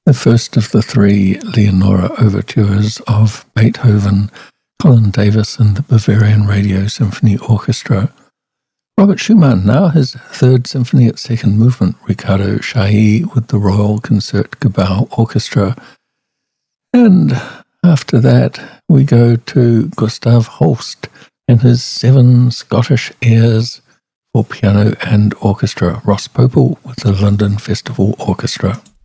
the first of the three Leonora overtures of Beethoven, Colin Davis and the Bavarian Radio Symphony Orchestra. Robert Schumann, now his third symphony at second movement, Riccardo Chailly with the Royal Concertgebouw Orchestra. And after that, we go to Gustav Holst and his 7 Scottish airs for piano and orchestra, Ross Popel with the London Festival Orchestra.